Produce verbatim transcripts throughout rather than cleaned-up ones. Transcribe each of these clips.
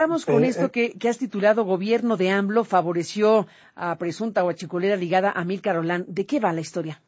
Vamos con esto que, que has titulado Gobierno de AMLO favoreció a presunta huachicolera ligada a Amílcar Olán. ¿De qué va la historia?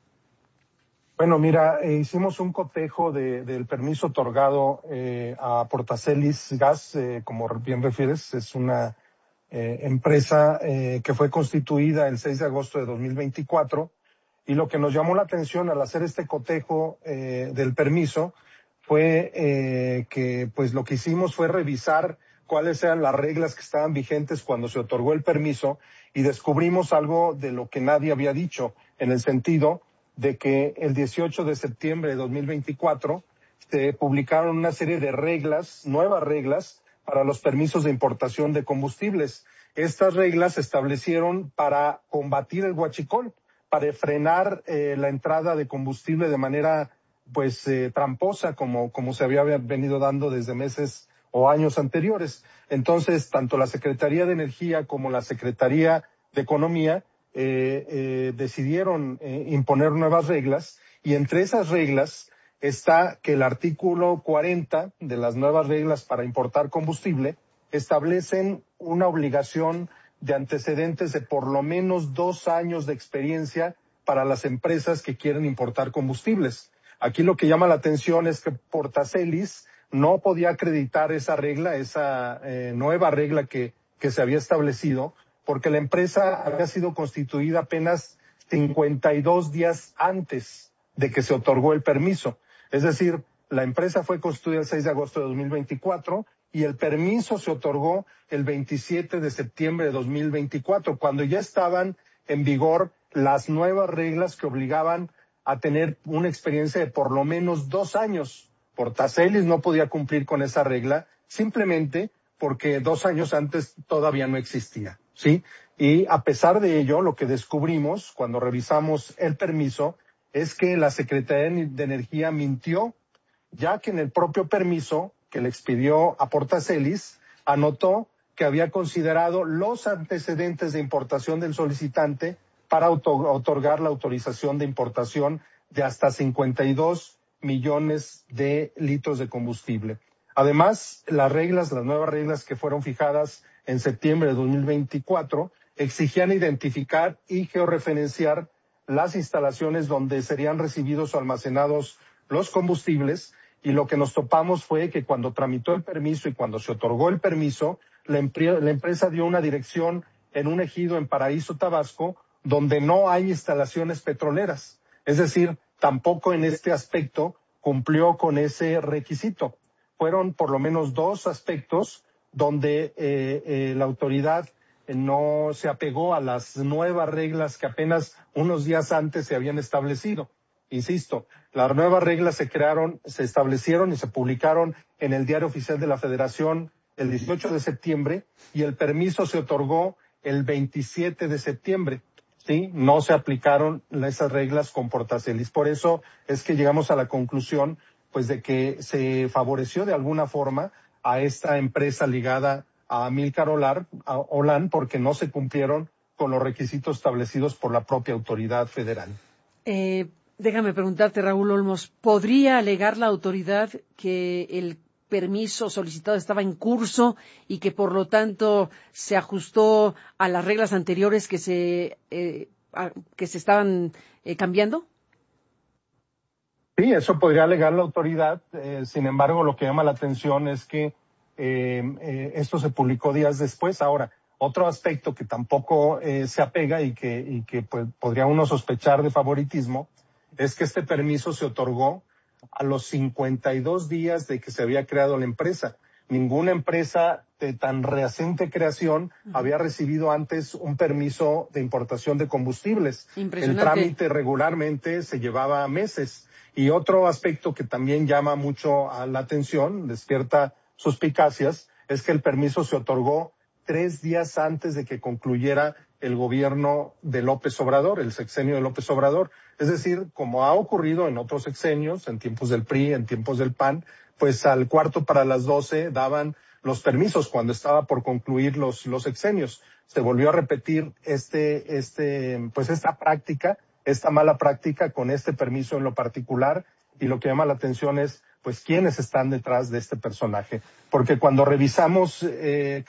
Bueno, mira, eh, hicimos un cotejo de, del permiso otorgado eh, a Portacelis Gas, eh, como bien refieres, es una eh, empresa eh, que fue constituida el seis de agosto de dos mil veinticuatro, y lo que nos llamó la atención al hacer este cotejo eh, del permiso fue eh, que pues lo que hicimos fue revisar cuáles eran las reglas que estaban vigentes cuando se otorgó el permiso, y descubrimos algo de lo que nadie había dicho, en el sentido de que el dieciocho de septiembre de dos mil veinticuatro se publicaron una serie de reglas, nuevas reglas, para los permisos de importación de combustibles. Estas reglas se establecieron para combatir el huachicol, para frenar eh, la entrada de combustible de manera pues eh, tramposa, como, como se había venido dando desde meses o años anteriores. Entonces, tanto la Secretaría de Energía como la Secretaría de Economía eh, eh, decidieron eh, imponer nuevas reglas, y entre esas reglas está que el artículo cuarenta de las nuevas reglas para importar combustible establecen una obligación de antecedentes de por lo menos dos años de experiencia para las empresas que quieren importar combustibles. Aquí lo que llama la atención es que Portacelis no podía acreditar esa regla, esa eh, nueva regla que, que se había establecido, porque la empresa había sido constituida apenas cincuenta y dos días antes de que se otorgó el permiso. Es decir, la empresa fue constituida el seis de agosto de dos mil veinticuatro y el permiso se otorgó el veintisiete de septiembre de dos mil veinticuatro, cuando ya estaban en vigor las nuevas reglas que obligaban a tener una experiencia de por lo menos dos años. Portacelis no podía cumplir con esa regla simplemente porque dos años antes todavía no existía, ¿sí? Y a pesar de ello, lo que descubrimos cuando revisamos el permiso es que la Secretaría de Energía mintió, ya que en el propio permiso que le expidió a Portacelis anotó que había considerado los antecedentes de importación del solicitante para otorgar la autorización de importación de hasta cincuenta y dos millones de litros de combustible. Además, las reglas, las nuevas reglas que fueron fijadas en septiembre de dos mil veinticuatro exigían identificar y georreferenciar las instalaciones donde serían recibidos o almacenados los combustibles, y lo que nos topamos fue que cuando tramitó el permiso y cuando se otorgó el permiso, la, empre- la empresa dio una dirección en un ejido en Paraíso, Tabasco, donde no hay instalaciones petroleras. Es decir, tampoco en este aspecto cumplió con ese requisito. Fueron por lo menos dos aspectos donde eh, eh, la autoridad no se apegó a las nuevas reglas que apenas unos días antes se habían establecido. Insisto, las nuevas reglas se crearon, se establecieron y se publicaron en el Diario Oficial de la Federación el dieciocho de septiembre y el permiso se otorgó el veintisiete de septiembre. Sí, no se aplicaron esas reglas con Portacelis. Por eso es que llegamos a la conclusión, pues, de que se favoreció de alguna forma a esta empresa ligada a Amílcar Olán, porque no se cumplieron con los requisitos establecidos por la propia autoridad federal. Eh, déjame preguntarte, Raúl Olmos, ¿podría alegar la autoridad que el permiso solicitado estaba en curso y que por lo tanto se ajustó a las reglas anteriores que se eh, a, que se estaban eh, cambiando? Sí, eso podría alegar la autoridad. Eh, sin embargo, lo que llama la atención es que eh, eh, esto se publicó días después. Ahora, otro aspecto que tampoco eh, se apega y que, y que pues, podría uno sospechar de favoritismo es que este permiso se otorgó a los cincuenta y dos días de que se había creado la empresa. Ninguna empresa de tan reciente creación uh-huh. había recibido antes un permiso de importación de combustibles. El trámite regularmente se llevaba meses. Y otro aspecto que también llama mucho a la atención, despierta suspicacias, es que el permiso se otorgó tres días antes de que concluyera el gobierno de López Obrador, el sexenio de López Obrador. Es decir, como ha ocurrido en otros sexenios, en tiempos del P R I, en tiempos del P A N, pues al cuarto para las doce daban los permisos cuando estaba por concluir los, los sexenios. Se volvió a repetir este, este, pues esta práctica, esta mala práctica con este permiso en lo particular, y lo que llama la atención es, pues, quiénes están detrás de este personaje. Porque cuando revisamos, eh,